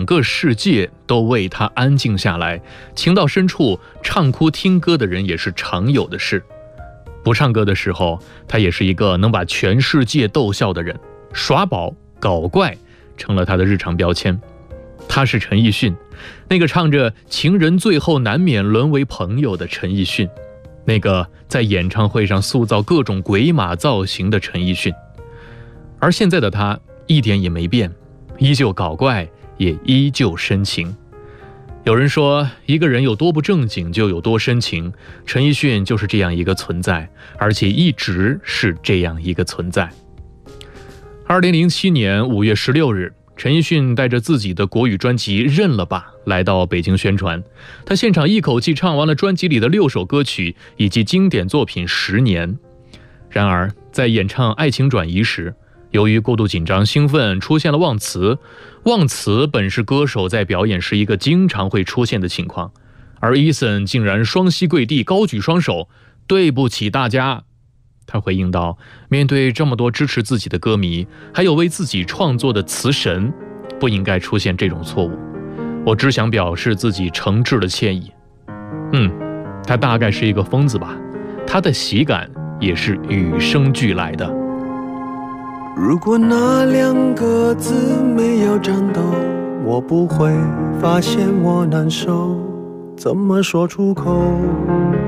个世界都为他安静下来，情到深处唱哭听歌的人也是常有的事。不唱歌的时候，他也是一个能把全世界逗笑的人，耍宝搞怪成了他的日常标签。他是陈奕迅，那个唱着情人最后难免沦为朋友的陈奕迅，那个在演唱会上塑造各种鬼马造型的陈奕迅。而现在的他一点也没变，依旧搞怪，也依旧深情。有人说一个人有多不正经就有多深情，陈奕迅就是这样一个存在，而且一直是这样一个存在。2007年5月16日，陈奕迅带着自己的国语专辑《认了吧》来到北京宣传。他现场一口气唱完了专辑里的6首歌曲以及经典作品《10年》。然而在演唱《爱情转移》时，由于过度紧张兴奋，出现了忘词。忘词本是歌手在表演时一个经常会出现的情况，而 Eason 竟然双膝跪地，高举双手，对不起大家。他回应道，面对这么多支持自己的歌迷，还有为自己创作的词神，不应该出现这种错误。我只想表示自己诚挚的歉意。他大概是一个疯子吧，他的喜感也是与生俱来的。 如果那2个字没有战斗，我不会发现我难受，怎么说出口？